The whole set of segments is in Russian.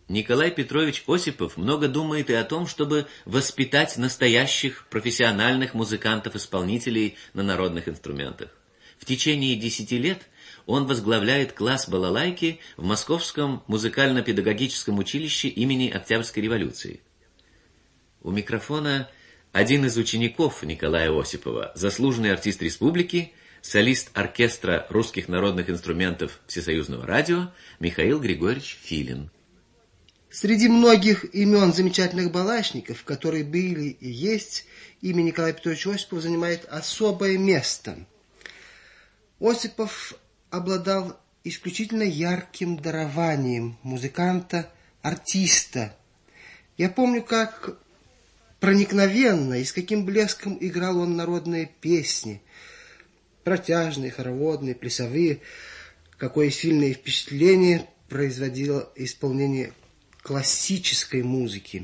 Николай Петрович Осипов много думает и о том, чтобы воспитать настоящих профессиональных музыкантов-исполнителей на народных инструментах. В течение 10 лет он возглавляет класс балалайки в Московском музыкально-педагогическом училище имени Октябрьской революции. У микрофона один из учеников Николая Осипова, заслуженный артист республики, солист оркестра русских народных инструментов Всесоюзного радио Михаил Григорьевич Филин. Среди многих имен замечательных балалайщиков, которые были и есть, имя Николая Петровича Осипова занимает особое место. Осипов обладал исключительно ярким дарованием музыканта, артиста. Я помню, как проникновенно и с каким блеском играл он народные песни, протяжные, хороводные, плясовые, какое сильное впечатление производило исполнение классической музыки.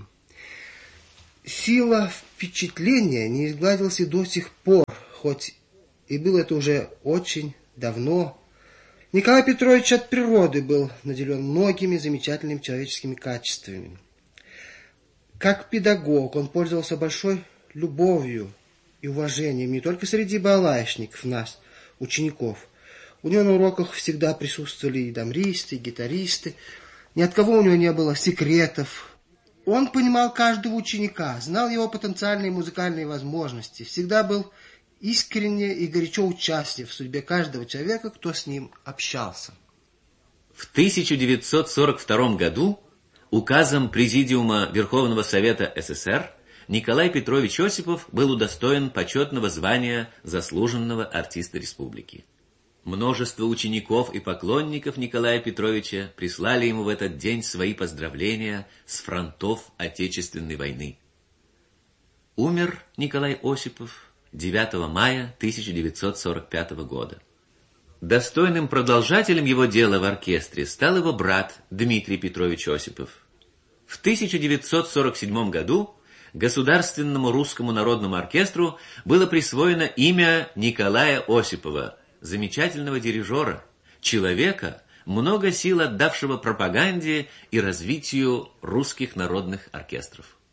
Сила впечатления не изгладилась и до сих пор, хоть и было это уже очень давно. Николай Петрович от природы был наделен многими замечательными человеческими качествами. Как педагог он пользовался большой любовью и уважением не только среди балалайщиков нас, учеников. У него на уроках всегда присутствовали и дамбристы, и гитаристы. Ни от кого у него не было секретов. Он понимал каждого ученика, знал его потенциальные музыкальные возможности, всегда был искренне и горячо участлив в судьбе каждого человека, кто с ним общался. В 1942 году указом Президиума Верховного Совета СССР Николай Петрович Осипов был удостоен почетного звания заслуженного артиста республики. Множество учеников и поклонников Николая Петровича прислали ему в этот день свои поздравления с фронтов Отечественной войны. Умер Николай Осипов 9 мая 1945 года. Достойным продолжателем его дела в оркестре стал его брат Дмитрий Петрович Осипов. В 1947 году Государственному русскому народному оркестру было присвоено имя Николая Осипова, замечательного дирижера, человека, много сил отдавшего пропаганде и развитию русских народных оркестров.